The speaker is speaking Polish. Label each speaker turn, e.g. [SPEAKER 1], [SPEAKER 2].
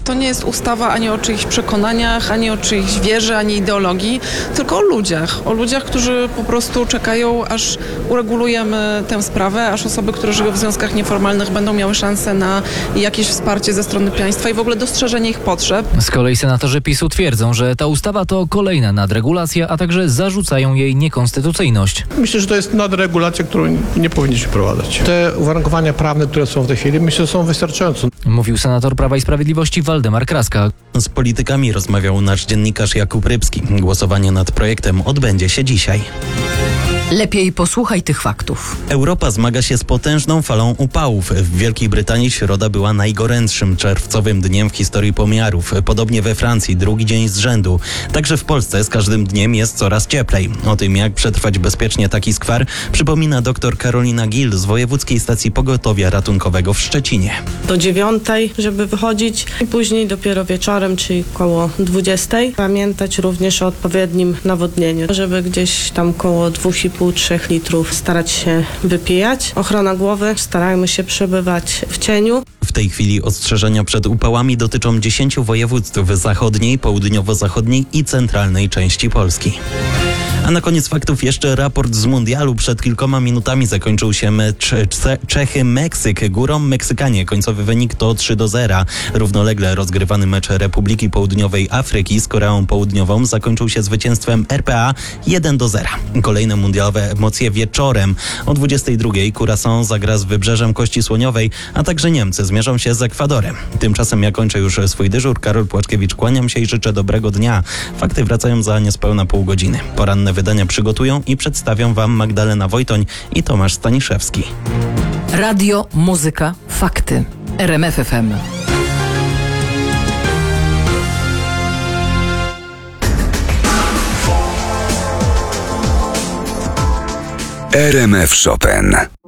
[SPEAKER 1] To nie jest ustawa ani o czyichś przekonaniach, ani o czyichś wierze, ani ideologii, tylko o ludziach. O ludziach, którzy po prostu czekają, aż uregulujemy tę sprawę, aż osoby, które żyją w związkach nieformalnych, będą miały szansę na jakieś wsparcie ze strony państwa i w ogóle dostrzeżenie ich potrzeb.
[SPEAKER 2] Z kolei senatorzy PiS-u twierdzą, że ta ustawa to kolejna nadregulacja, a także zarzucają jej niekonstytucyjność.
[SPEAKER 3] Myślę, że to jest nadregulacja, którą nie powinniśmy wprowadzać. Te uwarunkowania prawne, które są w tej chwili, myślę, że są wystarczające.
[SPEAKER 2] Mówił senator Prawa i Sprawiedliwości Waldemar Kraska.
[SPEAKER 4] Z politykami rozmawiał nasz dziennikarz Jakub Rybski. Głosowanie nad projektem odbędzie się dzisiaj.
[SPEAKER 5] Lepiej posłuchaj tych faktów.
[SPEAKER 4] Europa zmaga się z potężną falą upałów. W Wielkiej Brytanii środa była najgorętszym czerwcowym dniem w historii pomiarów. Podobnie we Francji drugi dzień z rzędu. Także w Polsce z każdym dniem jest coraz cieplej. O tym, jak przetrwać bezpiecznie taki skwar, przypomina dr Karolina Gil z Wojewódzkiej Stacji Pogotowia Ratunkowego w Szczecinie.
[SPEAKER 6] Do 9:00, żeby wychodzić i później dopiero wieczorem, czyli koło 20:00. Pamiętać również o odpowiednim nawodnieniu, żeby gdzieś tam koło 2,5-3 litrów starać się wypijać. Ochrona głowy, starajmy się przebywać w cieniu.
[SPEAKER 4] W tej chwili ostrzeżenia przed upałami dotyczą 10 województw zachodniej, południowo-zachodniej i centralnej części Polski. A na koniec faktów jeszcze raport z mundialu. Przed kilkoma minutami zakończył się mecz Czechy-Meksyk. Górą Meksykanie. Końcowy wynik to 3-0. Równolegle rozgrywany mecz Republiki Południowej Afryki z Koreą Południową zakończył się zwycięstwem RPA 1-0. Kolejne mundialowe emocje wieczorem. O 22:00 Curaçao zagra z Wybrzeżem Kości Słoniowej, a także Niemcy zmierzą się z Ekwadorem. Tymczasem ja kończę już swój dyżur. Karol Płaczkiewicz, kłaniam się i życzę dobrego dnia. Fakty wracają za niespełna pół godziny. Poranne wydania przygotują i przedstawią Wam Magdalena Wojtoń i Tomasz Staniszewski.
[SPEAKER 5] Radio, muzyka, fakty. RMF FM.
[SPEAKER 7] RMF Chopin.